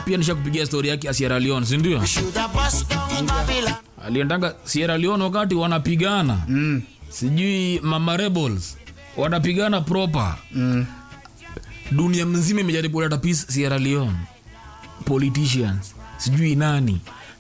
pia nishakupigia story yake ya Sierra Leone, si ndio? Aliendanga Sierra Leone wakati wanapigana. Sijui mama rebels wanapigana proper. Dunia mzima imejaribu kuleta peace Sierra Leone. Politicians, sijui nani,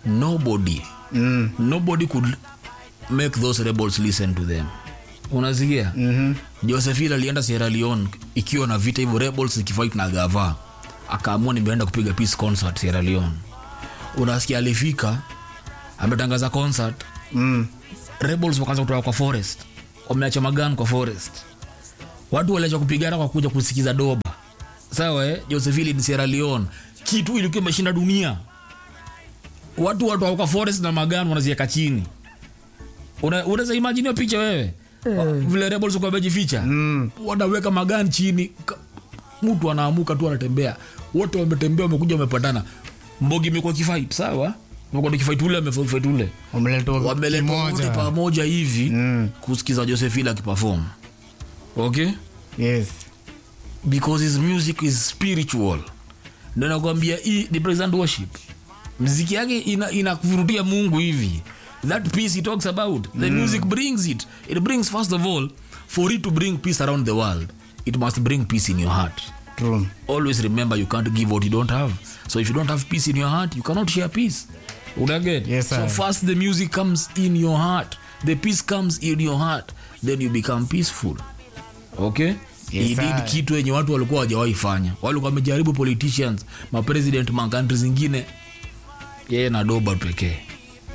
nobody could make those rebels listen to them. Unasikia? Josephine alienda Sierra Leone ikiwa na vita hivyo, rebels ikifight na gava, akaamua nimeenda kupiga peace concert Sierra Leone. Unasikia alifika ametangaza concert, rebels wakaanza kutoka kwa forest, wameacha magani kwa forest, watu waliacha kupigana kwa kuja kusikiza doba. Sawa Josephine ni Sierra Leone, kitu ilikuwa imeshinda dunia. Watu kwa forest na magani wanaziweka chini. Unaweza imagine hiyo picha wewe? Vile rebels kwa wamejificha. Wanaweka magani chini. Mtu anaamuka tu anatembea. Wote wametembea, wamekuja wamepatana. Mbogi imekuwa kifight, sawa? Mbogi kifight ule amefight ule. Wameletwa pamoja hivi kusikiza Josephine akiperform. Okay? Yes. Because his music is spiritual. Ndio nakwambia hii ni present worship. Muziki yake inakuvurutia Mungu hivi. That peace he talks about, the music brings it. It brings, first of all, for it to bring peace around the world, it must bring peace in your heart. True. Always remember, you can't give what you don't have. So if you don't have peace in your heart, you cannot share peace. Unaget? Yes, sir. So first the music comes in your heart, the peace comes in your heart, then you become peaceful. Okay? Yes, he did kitu yenye watu walikuwa hawajawahi fanya. Walikuwa wamejaribu, politicians, ma president, ma countries zingine, yeye na doba pekee.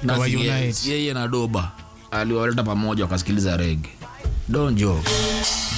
Yeye na doba aliwaleta pamoja wakasikiliza reggae. Don't joke.